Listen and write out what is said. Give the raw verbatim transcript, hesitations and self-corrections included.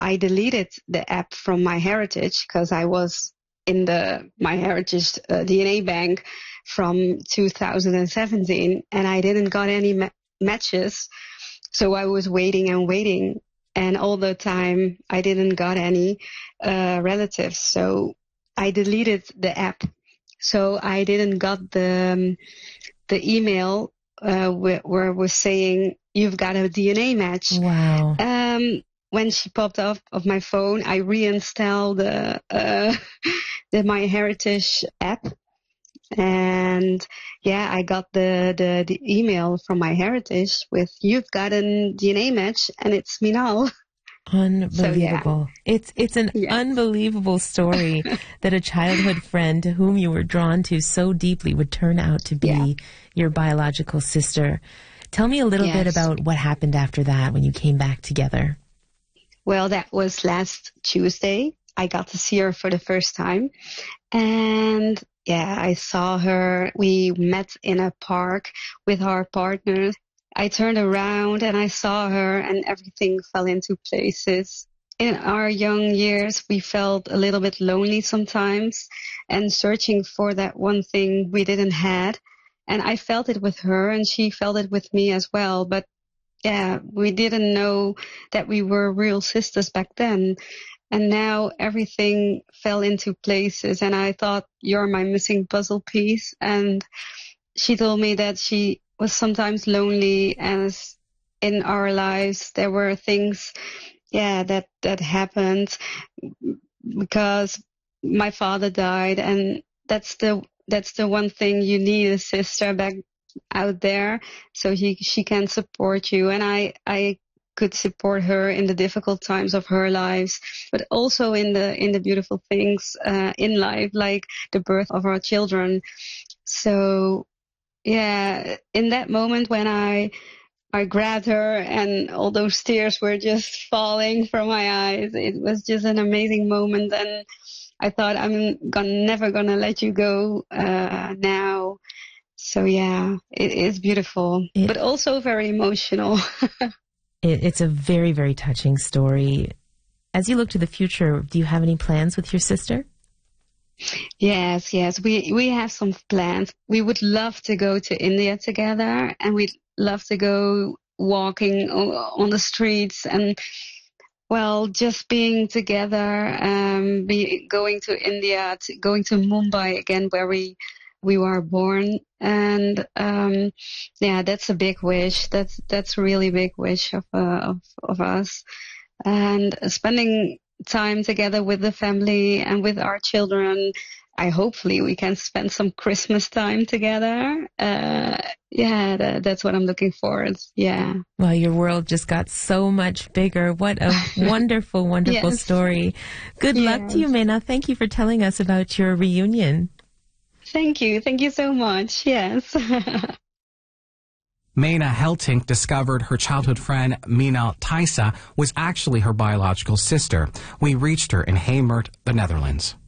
I deleted the app from MyHeritage because I was in the MyHeritage uh, D N A bank from two thousand seventeen, and I didn't got any ma- matches. So I was waiting and waiting, and all the time I didn't got any uh, relatives. So I deleted the app. So I didn't got the um, the email uh, where, where it was saying you've got a D N A match. Wow. Um, when she popped up of my phone, I reinstalled the uh, the MyHeritage app. And yeah, I got the, the, the email from MyHeritage with you've got a D N A match and it's Minal. Unbelievable. So, yeah. It's it's an yes. unbelievable story that a childhood friend whom you were drawn to so deeply would turn out to be yeah. your biological sister. Tell me a little yes. bit about what happened after that when you came back together. Well, that was last Tuesday. I got to see her for the first time. And yeah, I saw her. We met in a park with our partners. I turned around and I saw her and everything fell into places. In our young years, we felt a little bit lonely sometimes and searching for that one thing we didn't have. And I felt it with her and she felt it with me as well. But yeah, we didn't know that we were real sisters back then. And now everything fell into places and I thought, you're my missing puzzle piece. And she told me that she was sometimes lonely as in our lives there were things, yeah, that, that happened because my father died. And that's the, that's the one thing you need a sister back out there so he, she can support you. And I, I, could support her in the difficult times of her lives, but also in the in the beautiful things uh, in life, like the birth of our children. So, yeah, in that moment when I I grabbed her and all those tears were just falling from my eyes, it was just an amazing moment. And I thought, I'm gonna, never gonna let you go uh, now. So, yeah, it is beautiful, it- but also very emotional. It's a very, very touching story. As you look to the future, do you have any plans with your sister? Yes, yes. We we have some plans. We would love to go to India together, and we'd love to go walking on the streets and, well, just being together, um, be going to India, to, going to Mumbai again, where we we were born. And um yeah, that's a big wish. That's that's a really big wish of uh, of of us. And spending time together with the family and with our children. I hopefully we can spend some Christmas time together. Uh yeah, that, that's what I'm looking forward. Yeah. Well, your world just got so much bigger. What a wonderful, wonderful yes. story. Good yes. luck to you, Mena. Thank you for telling us about your reunion. Thank you. Thank you so much. Yes. Mena Heltink discovered her childhood friend Minal Thaisa was actually her biological sister. We reached her in Heemert, the Netherlands.